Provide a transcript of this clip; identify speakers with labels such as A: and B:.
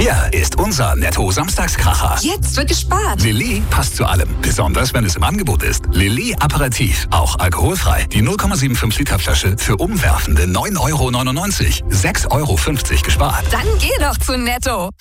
A: Hier ist unser Netto-Samstagskracher.
B: Jetzt wird gespart.
A: Lilly passt zu allem, besonders wenn es im Angebot ist. Lilly Aperitif, auch alkoholfrei. Die 0,75 Liter Flasche für umwerfende 9,99 €. 6,50 € gespart.
B: Dann geh doch zu Netto.